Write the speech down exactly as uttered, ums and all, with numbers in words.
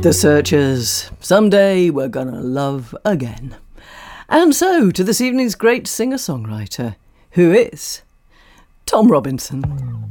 The Searchers, Someday We're Gonna Love Again. And so to this evening's great singer-songwriter, who is Tom Robinson.